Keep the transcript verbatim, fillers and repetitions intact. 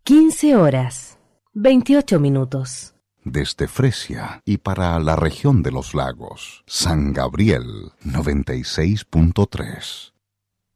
quince horas, veintiocho minutos. Desde Fresia y para la región de los lagos, San Gabriel noventa y seis punto tres.